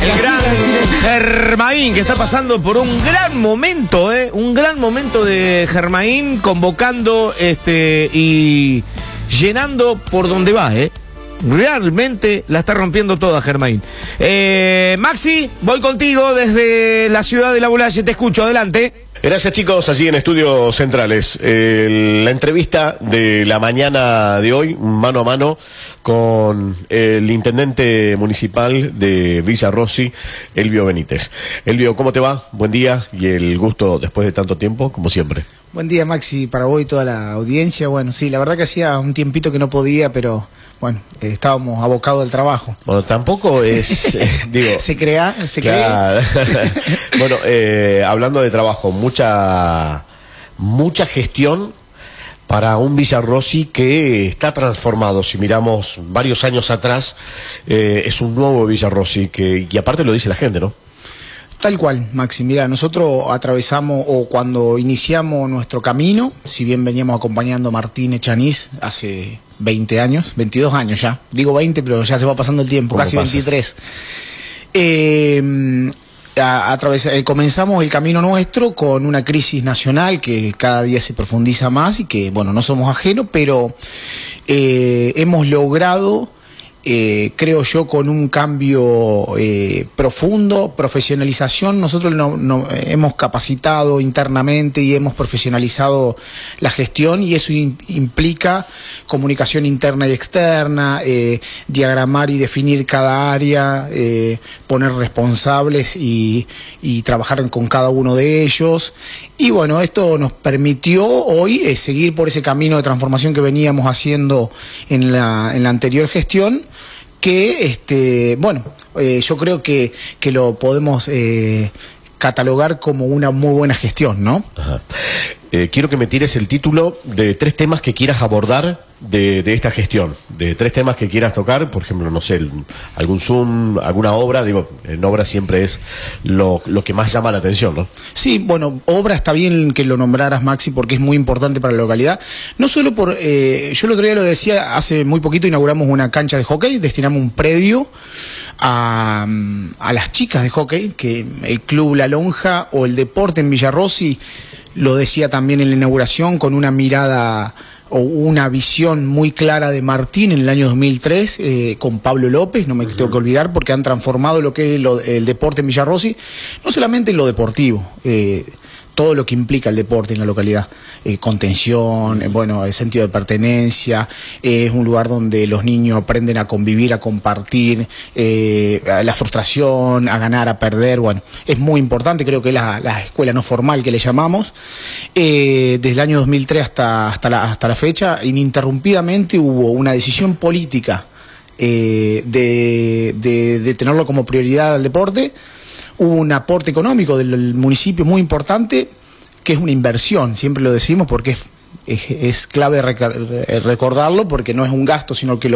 El gran Germain, que está pasando por un gran momento, un gran momento de Germain, convocando y llenando por donde va, Realmente la está rompiendo toda Germain. Maxi, voy contigo desde la ciudad de La Bulaye, te escucho, adelante. Gracias, chicos, allí en Estudios Centrales. La entrevista de la mañana de hoy, mano a mano, con el intendente municipal de Villa Rossi, Elvio Benítez. Elvio, ¿cómo te va? Buen día y el gusto después de tanto tiempo, como siempre. Buen día, Maxi, para vos y toda la audiencia. Bueno, sí, la verdad que hacía un tiempito que no podía, pero... bueno, estábamos abocados al trabajo. Bueno, tampoco es, digo... Se crea. Bueno, hablando de trabajo, mucha gestión para un Villa Rossi que está transformado. Si miramos varios años atrás, es un nuevo Villa Rossi, y aparte lo dice la gente, ¿no? Tal cual, Maxi. Mira, nosotros atravesamos, o cuando iniciamos nuestro camino, si bien veníamos acompañando a Martín Echaniz hace 20 años, 22 años ya, digo 20, pero ya se va pasando el tiempo, casi pasa? 23. Comenzamos el camino nuestro con una crisis nacional que cada día se profundiza más y que, bueno, no somos ajenos, pero hemos logrado... creo yo, con un cambio profundo, profesionalización. Nosotros hemos capacitado internamente y hemos profesionalizado la gestión, y eso implica comunicación interna y externa, diagramar y definir cada área, poner responsables y trabajar con cada uno de ellos. Y bueno, esto nos permitió hoy seguir por ese camino de transformación que veníamos haciendo en la anterior gestión, que yo creo que lo podemos catalogar como una muy buena gestión, ¿no? Ajá. Quiero que me tires el título de 3 temas que quieras abordar de esta gestión, de 3 temas que quieras tocar, por ejemplo, no sé, algún Zoom, alguna obra. Digo, en obra siempre es lo que más llama la atención, ¿no? Sí, bueno, obra está bien que lo nombraras, Maxi, porque es muy importante para la localidad. No solo por... yo el otro día lo decía, hace muy poquito inauguramos una cancha de hockey, destinamos un predio a las chicas de hockey, que el Club La Lonja o el deporte en Villa Rossi, lo decía también en la inauguración, con una mirada o una visión muy clara de Martín en el año 2003, con Pablo López, no me tengo que olvidar, porque han transformado lo que es el deporte en Villa Rossi, no solamente en lo deportivo, todo lo que implica el deporte en la localidad, contención, el sentido de pertenencia, es un lugar donde los niños aprenden a convivir, a compartir, la frustración, a ganar, a perder. Bueno, es muy importante, creo que es la escuela no formal que le llamamos. Desde el año 2003 hasta la fecha, ininterrumpidamente hubo una decisión política de tenerlo como prioridad al deporte. Hubo un aporte económico del municipio muy importante, que es una inversión, siempre lo decimos porque es clave recordarlo, porque no es un gasto, sino que